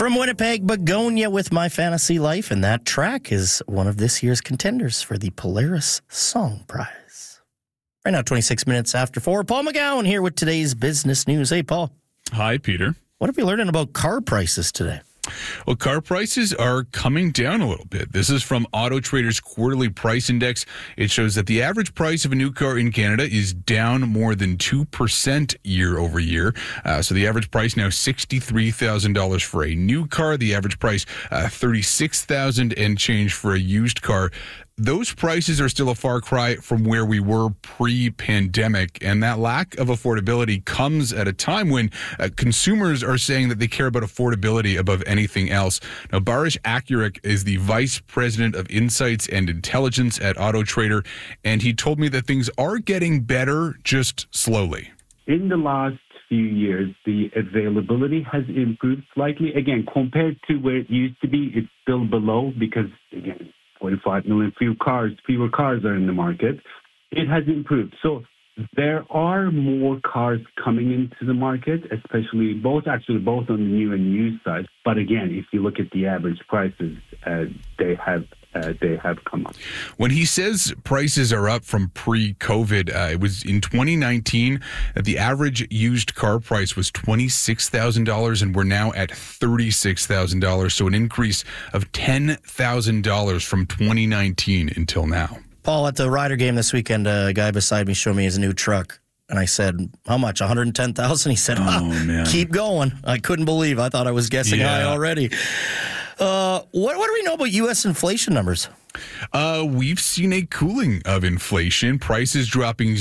From Winnipeg, Begonia with My Fantasy Life, and that track is one of this year's contenders for the Polaris Song Prize. Right now, 26 minutes after 4, Paul McGowan here with today's business news. Hey, Paul. Hi, Peter. What are we learning about car prices today? Well, car prices are coming down a little bit. This is from Auto Trader's quarterly price index. It shows that the average price of a new car in Canada is down more than 2% year over year. So the average price now $63,000 for a new car. The average price $36,000 and change for a used car. Those prices are still a far cry from where we were pre-pandemic, and that lack of affordability comes at a time when consumers are saying that they care about affordability above anything else. Now, Barish Akurik is the Vice President of Insights and Intelligence at Auto Trader, and he told me that things are getting better, just slowly. In the last few years, the availability has improved slightly. Again, compared to where it used to be, it's still below because, again, 45 million fewer cars are in the market. It has improved. So there are more cars coming into the market, especially both on the new and used side. But again, if you look at the average prices, they have come up. When he says prices are up from pre-COVID, it was in 2019 that the average used car price was $26,000, and we're now at $36,000. So an increase of $10,000 from 2019 until now. Paul, at the Ryder game this weekend, a guy beside me showed me his new truck. And I said, how much? $110,000? He said, man. Keep going. I couldn't believe. I thought I was guessing high already. What do we know about U.S. inflation numbers? We've seen a cooling of inflation, prices dropping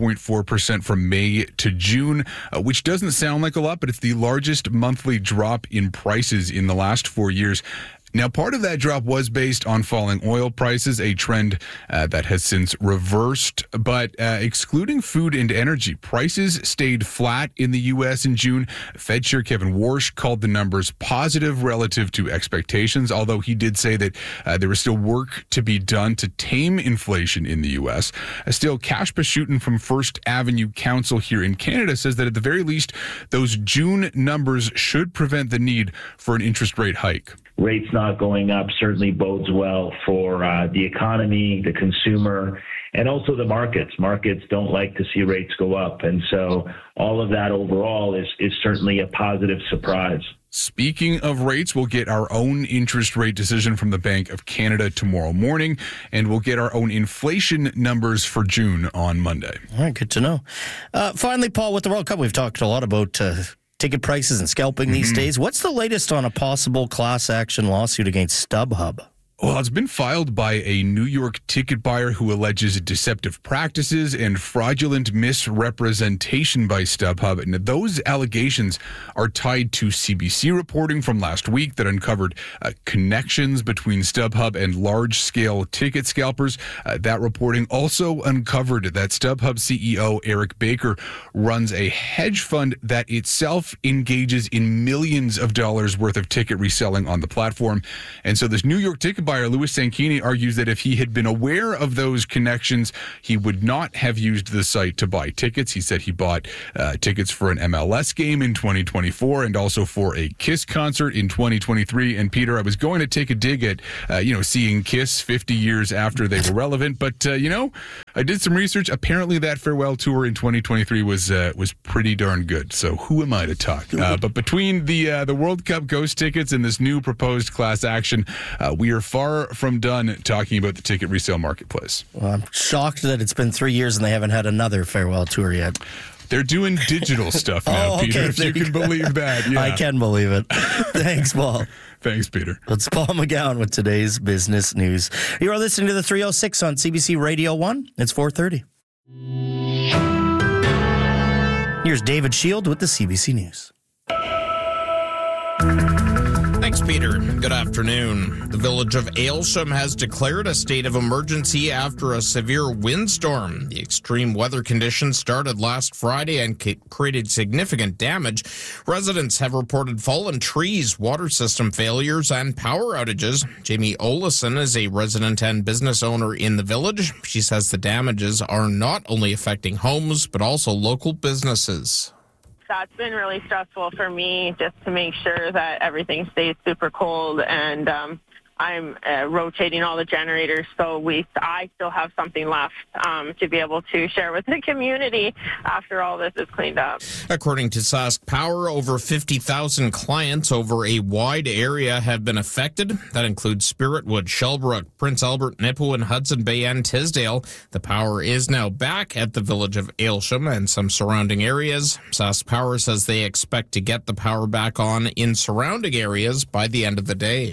0.4% from May to June, which doesn't sound like a lot, but it's the largest monthly drop in prices in the last 4 years. Now, part of that drop was based on falling oil prices, a trend that has since reversed. But excluding food and energy, prices stayed flat in the U.S. in June. Fed Chair Kevin Warsh called the numbers positive relative to expectations, although he did say that there was still work to be done to tame inflation in the U.S. Still, Kash Pashutin from First Avenue Council here in Canada says that at the very least, those June numbers should prevent the need for an interest rate hike. Rates not going up certainly bodes well for the economy, the consumer, and also the markets. Markets don't like to see rates go up. And so all of that overall is certainly a positive surprise. Speaking of rates, we'll get our own interest rate decision from the Bank of Canada tomorrow morning, and we'll get our own inflation numbers for June on Monday. All right, good to know. Finally, Paul, with the World Cup, we've talked a lot about ticket prices and scalping these days. What's the latest on a possible class action lawsuit against StubHub? Well, it's been filed by a New York ticket buyer who alleges deceptive practices and fraudulent misrepresentation by StubHub. And those allegations are tied to CBC reporting from last week that uncovered connections between StubHub and large-scale ticket scalpers. That reporting also uncovered that StubHub CEO Eric Baker runs a hedge fund that itself engages in millions of dollars worth of ticket reselling on the platform. And so this New York ticket buyer, Louis Sanchini, argues that if he had been aware of those connections, he would not have used the site to buy tickets. He said he bought tickets for an MLS game in 2024 and also for a KISS concert in 2023. And Peter, I was going to take a dig at, seeing KISS 50 years after they were relevant. But, I did some research. Apparently that farewell tour in 2023 was pretty darn good. So who am I to talk? But between the World Cup ghost tickets and this new proposed class action, we are far from done talking about the ticket resale marketplace. Well, I'm shocked that it's been 3 years and they haven't had another farewell tour yet. They're doing digital stuff now, Peter, if you can believe that. Yeah. I can believe it. Thanks, Paul. Thanks, Peter. It's Paul McGowan with today's business news. You are listening to the 306 on CBC Radio 1. It's 4:30. Here's David Shield with the CBC News. Thanks, Peter. Good afternoon. The village of Aylsham has declared a state of emergency after a severe windstorm. The extreme weather conditions started last Friday and created significant damage. Residents have reported fallen trees, water system failures, and power outages. Jamie Olison is a resident and business owner in the village. She says the damages are not only affecting homes, but also local businesses. that's been really stressful for me, just to make sure that everything stays super cold. And I'm rotating all the generators, so I still have something left to be able to share with the community after all this is cleaned up. According to Sask Power, over 50,000 clients over a wide area have been affected. That includes Spiritwood, Shellbrook, Prince Albert, Nipawin, Hudson Bay, and Tisdale. The power is now back at the village of Aylsham and some surrounding areas. Sask Power says they expect to get the power back on in surrounding areas by the end of the day.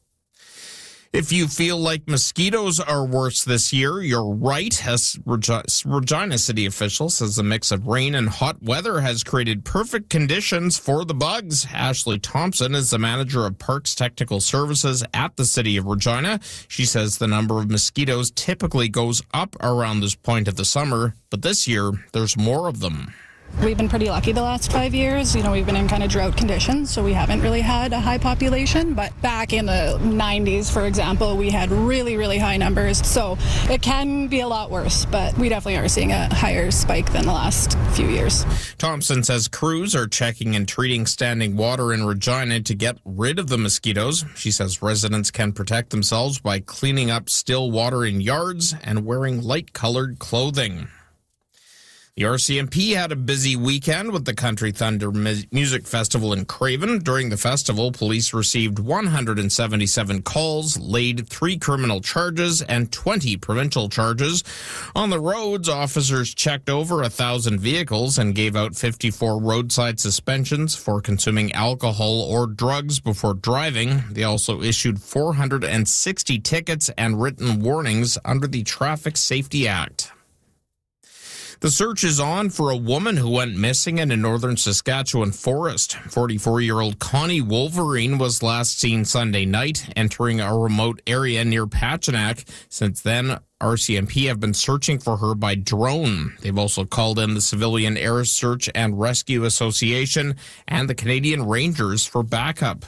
If you feel like mosquitoes are worse this year, you're right. As Regina city official says the mix of rain and hot weather has created perfect conditions for the bugs. Ashley Thompson is the manager of Parks Technical Services at the city of Regina. She says the number of mosquitoes typically goes up around this point of the summer, but this year there's more of them. We've been pretty lucky the last 5 years. We've been in kind of drought conditions, so we haven't really had a high population. But back in the 90s, for example, we had really, really high numbers. So it can be a lot worse, but we definitely are seeing a higher spike than the last few years. Thompson says crews are checking and treating standing water in Regina to get rid of the mosquitoes. She says residents can protect themselves by cleaning up still water in yards and wearing light-colored clothing. The RCMP had a busy weekend with the Country Thunder Music Festival in Craven. During the festival, police received 177 calls, laid 3 criminal charges and 20 provincial charges. On the roads, officers checked over 1,000 vehicles and gave out 54 roadside suspensions for consuming alcohol or drugs before driving. They also issued 460 tickets and written warnings under the Traffic Safety Act. The search is on for a woman who went missing in a northern Saskatchewan forest. 44-year-old Connie Wolverine was last seen Sunday night, entering a remote area near Pachinak. Since then, RCMP have been searching for her by drone. They've also called in the Civilian Air Search and Rescue Association and the Canadian Rangers for backup.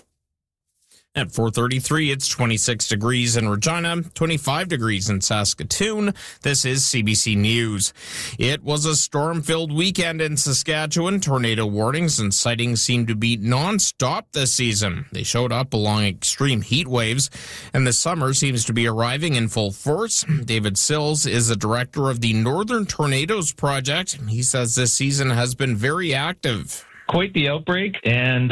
At 4:33, it's 26 degrees in Regina, 25 degrees in Saskatoon. This is CBC News. It was a storm-filled weekend in Saskatchewan. Tornado warnings and sightings seem to be non-stop this season. They showed up along extreme heat waves, and the summer seems to be arriving in full force. David Sills is the director of the Northern Tornadoes Project. He says this season has been very active. Quite the outbreak, and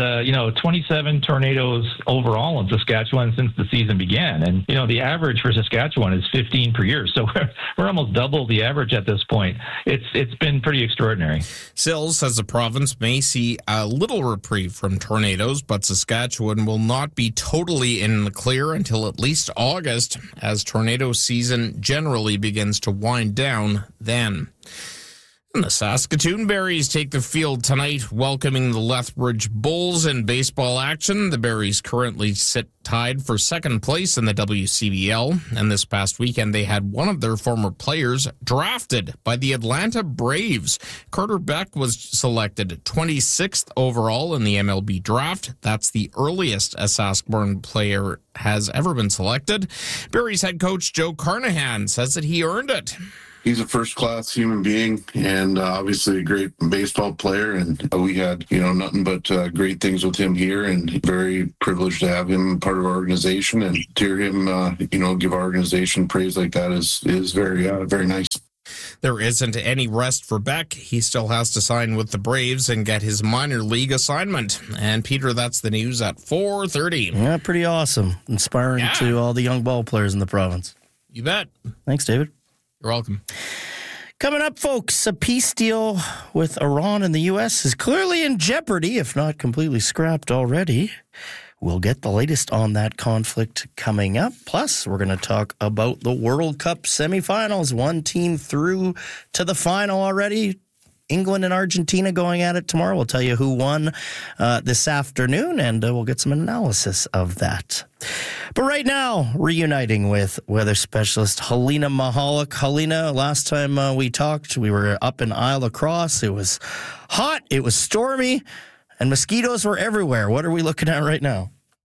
27 tornadoes overall in Saskatchewan since the season began. And the average for Saskatchewan is 15 per year, so we're almost double the average at this point. It's been pretty extraordinary. Sills says the province may see a little reprieve from tornadoes, but Saskatchewan will not be totally in the clear until at least August, as tornado season generally begins to wind down then. And the Saskatoon Berries take the field tonight, welcoming the Lethbridge Bulls in baseball action. The Berries currently sit tied for second place in the WCBL, and this past weekend they had one of their former players drafted by the Atlanta Braves. Carter Beck was selected 26th overall in the MLB draft. That's the earliest a Sask-born player has ever been selected. Berries head coach Joe Carnahan says that he earned it. He's a first-class human being and obviously a great baseball player. And we had, nothing but great things with him here, and very privileged to have him part of our organization. And to hear him, give our organization praise like that is very, very nice. There isn't any rest for Beck. He still has to sign with the Braves and get his minor league assignment. And Peter, that's the news at 4:30. Yeah, pretty awesome. Inspiring to all the young ball players in the province. You bet. Thanks, David. You're welcome. Coming up, folks, a peace deal with Iran and the U.S. is clearly in jeopardy, if not completely scrapped already. We'll get the latest on that conflict coming up. Plus, we're going to talk about the World Cup semifinals. One team through to the final already. England and Argentina going at it tomorrow. We'll tell you who won this afternoon, and we'll get some analysis of that. But right now, reuniting with weather specialist Helena Mahalik. Helena, last time we talked, we were up in Isle La Crosse. It was hot, it was stormy, and mosquitoes were everywhere. What are we looking at right now?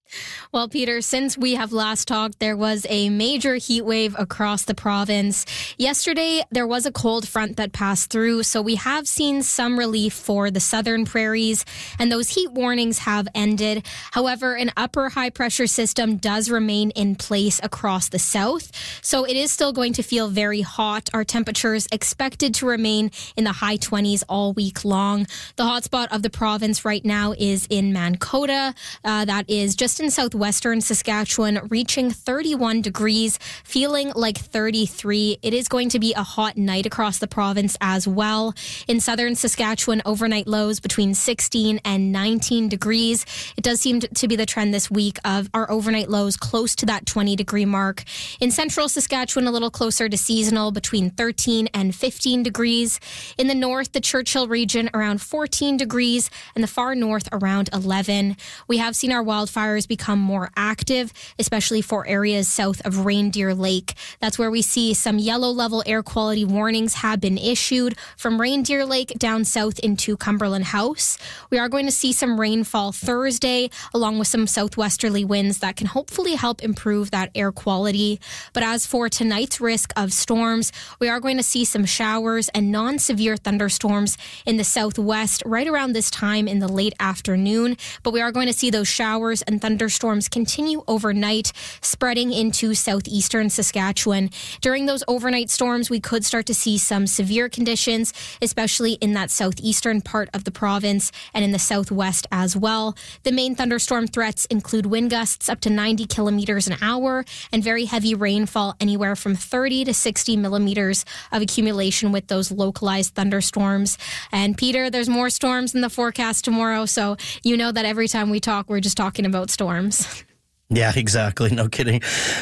Well, Peter, since we have last talked, there was a major heat wave across the province. Yesterday, there was a cold front that passed through, so we have seen some relief for the southern prairies, and those heat warnings have ended. However, an upper high-pressure system does remain in place across the south, so it is still going to feel very hot. Our temperatures expected to remain in the high 20s all week long. The hotspot of the province right now is in Mankota. That is just in southwestern Saskatchewan, reaching 31 degrees, feeling like 33. It is going to be a hot night across the province as well. In southern Saskatchewan, overnight lows between 16 and 19 degrees. It does seem to be the trend this week of our overnight lows close to that 20-degree mark. In central Saskatchewan, a little closer to seasonal, between 13 and 15 degrees. In the north, the Churchill region around 14 degrees, and the far north around 11. We have seen our wildfires become more active, especially for areas south of Reindeer Lake. That's where we see some yellow level air quality warnings have been issued from Reindeer Lake down south into Cumberland House. We are going to see some rainfall Thursday, along with some southwesterly winds that can hopefully help improve that air quality. But as for tonight's risk of storms, we are going to see some showers and non-severe thunderstorms in the southwest right around this time in the late afternoon. But we are going to see those showers and thunderstorms continue overnight, spreading into southeastern Saskatchewan. During those overnight storms, we could start to see some severe conditions, especially in that southeastern part of the province and in the southwest as well. The main thunderstorm threats include wind gusts up to 90 kilometers an hour and very heavy rainfall, anywhere from 30 to 60 millimeters of accumulation with those localized thunderstorms. And Peter, there's more storms in the forecast tomorrow, so you know that every time we talk, we're just talking about storms. Yeah, exactly. No kidding.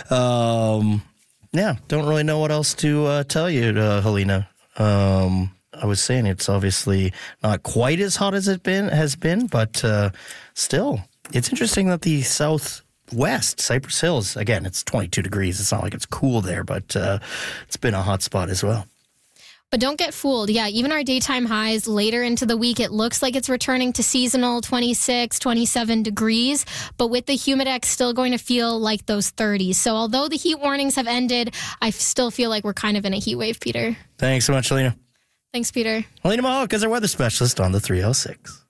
Yeah, don't really know what else to tell you, Helena. I was saying it's obviously not quite as hot as it has been, but still, it's interesting that the southwest, Cypress Hills, again, it's 22 degrees. It's not like it's cool there, but it's been a hot spot as well. But don't get fooled. Yeah, even our daytime highs later into the week, it looks like it's returning to seasonal 26, 27 degrees. But with the humidex still going to feel like those 30s. So although the heat warnings have ended, I still feel like we're kind of in a heat wave, Peter. Thanks so much, Helena. Thanks, Peter. Helena Mahalik is our weather specialist on the 306.